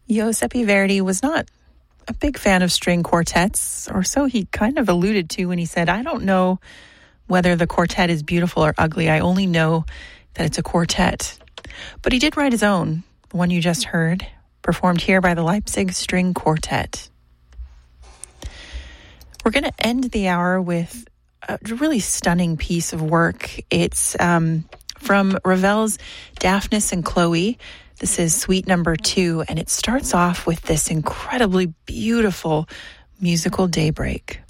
Giuseppe Verdi was not a big fan of string quartets, or so he kind of alluded to when he said, I don't know whether the quartet is beautiful or ugly. I only know that it's a quartet. But he did write his own, the one you just heard, performed here by the Leipzig String Quartet. We're going to end the hour with a really stunning piece of work. It's from Ravel's Daphnis and Chloe. This is Suite number 2, and it starts off with this incredibly beautiful musical daybreak.